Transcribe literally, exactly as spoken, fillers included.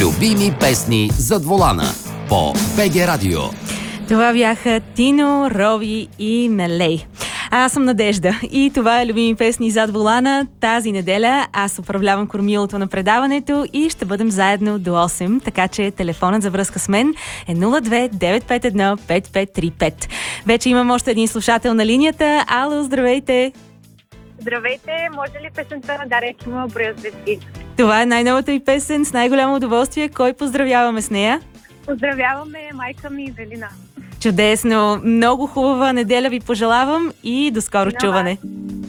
Любими песни зад волана по БГ Радио. Това бяха Тино, Рови и Налей. Аз съм Надежда и това е Любими песни зад волана. Тази неделя аз управлявам кормилото на предаването и ще бъдем заедно до осем, така че телефонът за връзка с мен е нула две девет пет едно пет пет три пет. Вече имам още един слушател на линията. Ало, здравейте! Здравейте, може ли песента на Дария Кимова "Броя звезди"? Това е най-новата и песен, с най-голямо удоволствие. Кой поздравяваме с нея? Поздравяваме майка ми Велина. Чудесно! Много хубава неделя ви пожелавам и до скоро На чуване! вас.